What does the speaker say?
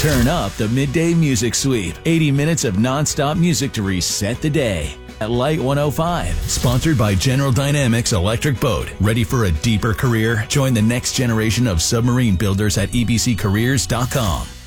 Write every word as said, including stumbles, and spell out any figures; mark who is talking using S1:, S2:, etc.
S1: Turn up the Midday Music Sweep. eighty minutes of nonstop music to reset the day. At Light one oh five. Sponsored by General Dynamics Electric Boat. Ready for a deeper career? Join the next generation of submarine builders at e b c careers dot com.